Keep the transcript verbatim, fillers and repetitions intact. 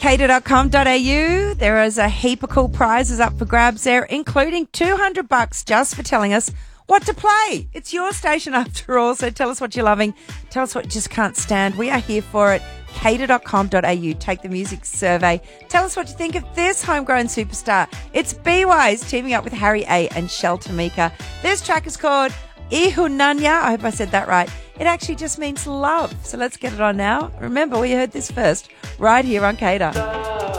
cater dot com dot a u. There is a heap of cool prizes up for grabs there, including two hundred bucks just for telling us what to play. It's your station after all, so tell us what you're loving. Tell us what you just can't stand. We are here for it. cater dot com dot a u. Take the music survey. Tell us what you think of this homegrown superstar. It's B-Wise teaming up with Harry A. and Shel Tamika. This track is called Ihunanya. I hope I said that right. It actually just means love. So let's get it on now. Remember, we heard this first right here on Cater.